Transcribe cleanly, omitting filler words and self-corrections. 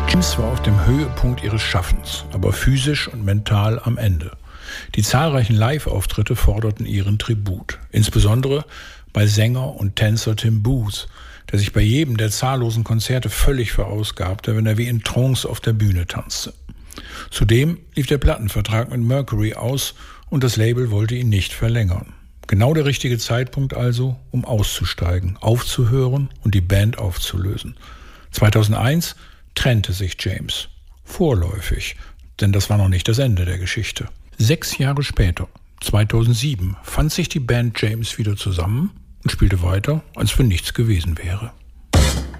James war auf dem Höhepunkt ihres Schaffens, aber physisch und mental am Ende. Die zahlreichen Live-Auftritte forderten ihren Tribut, insbesondere bei Sänger und Tänzer Tim Booth, der sich bei jedem der zahllosen Konzerte völlig verausgabte, wenn er wie in Trance auf der Bühne tanzte. Zudem lief der Plattenvertrag mit Mercury aus und das Label wollte ihn nicht verlängern. Genau der richtige Zeitpunkt also, um auszusteigen, aufzuhören und die Band aufzulösen. 2001 trennte sich James. Vorläufig, denn das war noch nicht das Ende der Geschichte. 6 Jahre später, 2007, fand sich die Band James wieder zusammen und spielte weiter, als wenn nichts gewesen wäre.